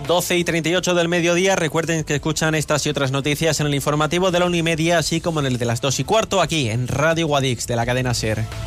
12:38 del mediodía. Recuerden que escuchan estas y otras noticias en el informativo de la 1:30, así como en el de las 2:15, aquí en Radio Guadix de la cadena SER.